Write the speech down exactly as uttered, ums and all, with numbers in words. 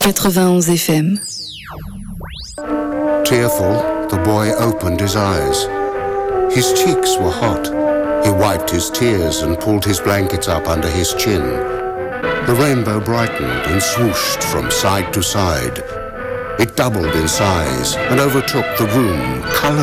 quatre-vingt-onze F M. Tearful, the boy opened his eyes. His cheeks were hot. He wiped his tears and pulled his blankets up under his chin. The rainbow brightened and swooshed from side to side. It doubled in size and overtook the room, color